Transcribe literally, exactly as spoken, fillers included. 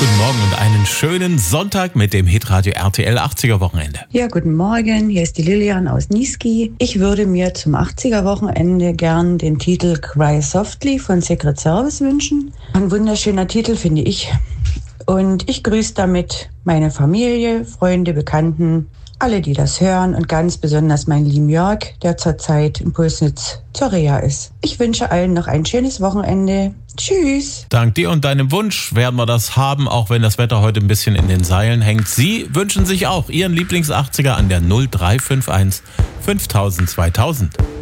Guten Morgen und einen schönen Sonntag mit dem Hitradio R T L achtziger Wochenende. Ja, guten Morgen, hier ist die Lilian aus Niesky. Ich würde mir zum achtziger Wochenende gern den Titel Cry Softly von Secret Service wünschen. Ein wunderschöner Titel, finde ich. Und ich grüße damit meine Familie, Freunde, Bekannten, alle, die das hören und ganz besonders meinen lieben Jörg, der zurzeit in Pulsnitz zur Reha ist. Ich wünsche allen noch ein schönes Wochenende. Tschüss. Dank dir und deinem Wunsch werden wir das haben, auch wenn das Wetter heute ein bisschen in den Seilen hängt. Sie wünschen sich auch Ihren Lieblings-achtziger an der null drei fünf eins fünftausend zweitausend.